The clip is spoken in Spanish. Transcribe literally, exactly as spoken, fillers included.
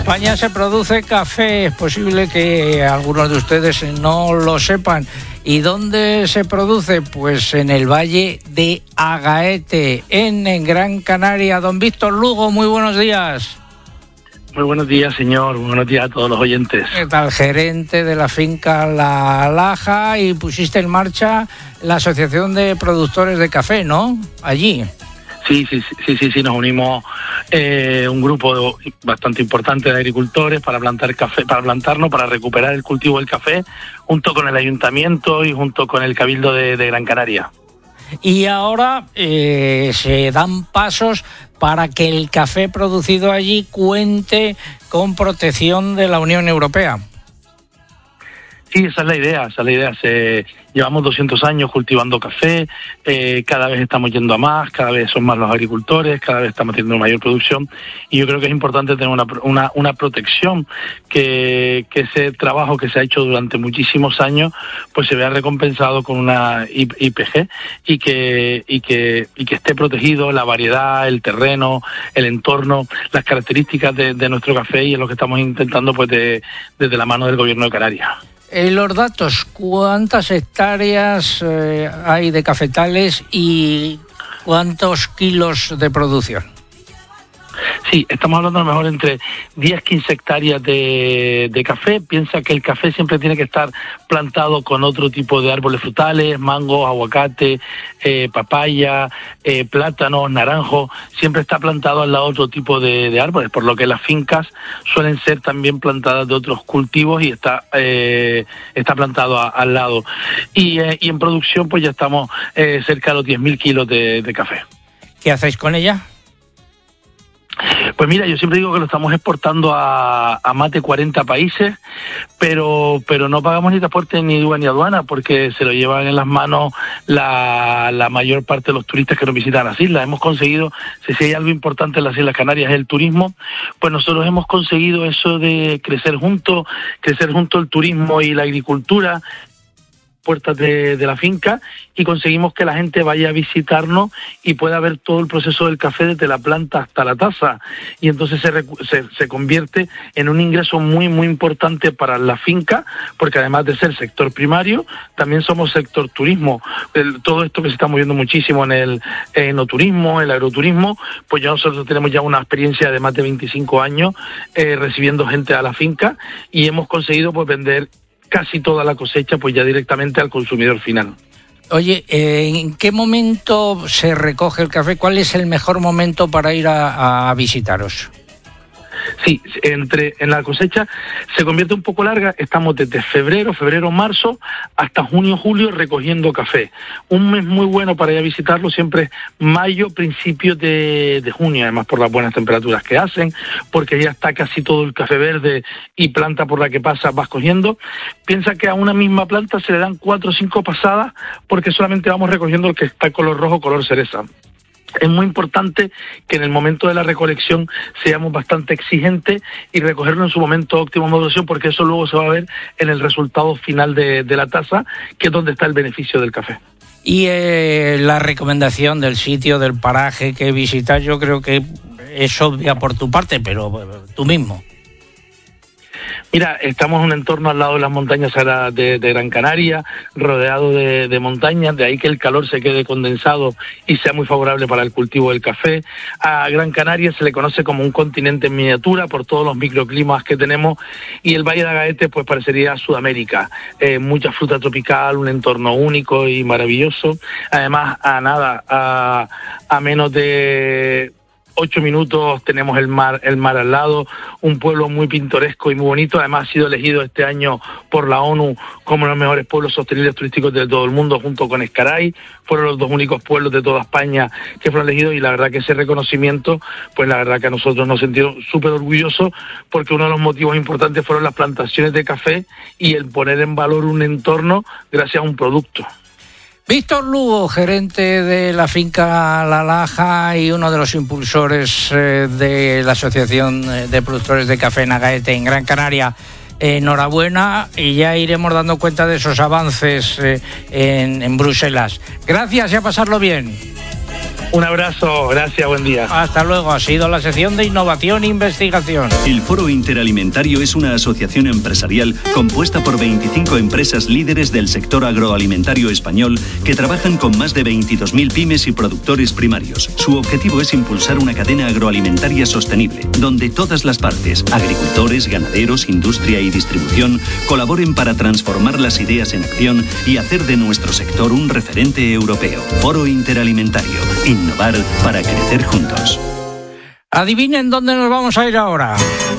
España se produce café, es posible que algunos de ustedes no lo sepan. ¿Y dónde se produce? Pues en el Valle de Agaete, en, en Gran Canaria. Don Víctor Lugo, muy buenos días. Muy buenos días, señor. Buenos días a todos los oyentes. ¿Qué tal? Gerente de la finca La Laja, y pusiste en marcha la Asociación de Productores de Café, ¿no? Allí. Sí, sí, sí, sí, sí, nos unimos eh, un grupo bastante importante de agricultores para plantar café, para plantarnos, para recuperar el cultivo del café, junto con el ayuntamiento y junto con el Cabildo de, de Gran Canaria. Y ahora eh, se dan pasos para que el café producido allí cuente con protección de la Unión Europea. Sí, esa es la idea, esa es la idea. Se, llevamos doscientos años cultivando café, eh, cada vez estamos yendo a más, cada vez son más los agricultores, cada vez estamos teniendo mayor producción, y yo creo que es importante tener una, una, una protección, que, que ese trabajo que se ha hecho durante muchísimos años pues se vea recompensado con una I P G y que, y que, y que esté protegido la variedad, el terreno, el entorno, las características de, de nuestro café, y es lo que estamos intentando pues de, desde la mano del Gobierno de Canarias. Eh, los datos, ¿cuántas hectáreas eh, hay de cafetales y cuántos kilos de producción? Sí, estamos hablando a lo mejor entre diez a quince hectáreas de, de café. Piensa que el café siempre tiene que estar plantado con otro tipo de árboles frutales, mangos, aguacate, eh, papaya, eh, plátanos, naranjo. Siempre está plantado al lado otro tipo de, de árboles, por lo que las fincas suelen ser también plantadas de otros cultivos y está eh, está plantado a, al lado. Y, eh, y en producción pues ya estamos eh, cerca de los diez mil kilos de, de café. ¿Qué hacéis con ella? Pues mira, yo siempre digo que lo estamos exportando a, a más de cuarenta países, pero pero no pagamos ni transporte ni I V A ni aduana, porque se lo llevan en las manos la, la mayor parte de los turistas que nos visitan las islas. Hemos conseguido, si hay algo importante en las Islas Canarias es el turismo, pues nosotros hemos conseguido eso de crecer juntos, crecer junto el turismo y la agricultura, puertas de, de la finca, y conseguimos que la gente vaya a visitarnos y pueda ver todo el proceso del café desde la planta hasta la taza, y entonces se, se, se convierte en un ingreso muy muy importante para la finca, porque además de ser sector primario también somos sector turismo. El, todo esto que se está moviendo muchísimo en el enoturismo, el agroturismo, pues ya nosotros tenemos ya una experiencia de más de veinticinco años eh, recibiendo gente a la finca, y hemos conseguido pues vender casi toda la cosecha pues ya directamente al consumidor final. Oye, ¿en qué momento se recoge el café? ¿Cuál es el mejor momento para ir a, a visitaros? Sí, entre en la cosecha se convierte un poco larga. Estamos desde febrero, febrero, marzo, hasta junio, julio recogiendo café. Un mes muy bueno para ir a visitarlo siempre es mayo, principios de, de junio, además por las buenas temperaturas que hacen, porque ya está casi todo el café verde y planta por la que pasa vas cogiendo. Piensa que a una misma planta se le dan cuatro o cinco pasadas, porque solamente vamos recogiendo el que está color rojo, color cereza. Es muy importante que en el momento de la recolección seamos bastante exigentes y recogerlo en su momento óptimo de maduración, porque eso luego se va a ver en el resultado final de, de la taza, que es donde está el beneficio del café. Y eh, la recomendación del sitio, del paraje que visitas, yo creo que es obvia por tu parte, pero tú mismo. Mira, estamos en un entorno al lado de las montañas de, de Gran Canaria, rodeado de, de montañas, de ahí que el calor se quede condensado y sea muy favorable para el cultivo del café. A Gran Canaria se le conoce como un continente en miniatura por todos los microclimas que tenemos, y el Valle de Agaete pues parecería Sudamérica. Eh, mucha fruta tropical, un entorno único y maravilloso. Además, a nada, a, a menos de ocho minutos tenemos el mar, el mar al lado, un pueblo muy pintoresco y muy bonito. Además ha sido elegido este año por la ONU como los mejores pueblos sostenibles turísticos de todo el mundo, junto con Ezcaray. Fueron los dos únicos pueblos de toda España que fueron elegidos, y la verdad que ese reconocimiento, pues la verdad que a nosotros nos sentimos súper orgullosos, porque uno de los motivos importantes fueron las plantaciones de café y el poner en valor un entorno gracias a un producto. Víctor Lugo, gerente de la finca La Laja y uno de los impulsores eh, de la Asociación de Productores de Café en Agaete, en Gran Canaria. Enhorabuena, y ya iremos dando cuenta de esos avances eh, en, en Bruselas. Gracias y a pasarlo bien. Un abrazo, gracias, buen día. Hasta luego, ha sido la sección de innovación e investigación. El Foro Interalimentario es una asociación empresarial compuesta por veinticinco empresas líderes del sector agroalimentario español que trabajan con más de veintidós mil pymes y productores primarios. Su objetivo es impulsar una cadena agroalimentaria sostenible, donde todas las partes, agricultores, ganaderos, industria y distribución, colaboren para transformar las ideas en acción y hacer de nuestro sector un referente europeo. Foro Interalimentario. Innovar para crecer juntos. Adivinen dónde nos vamos a ir ahora.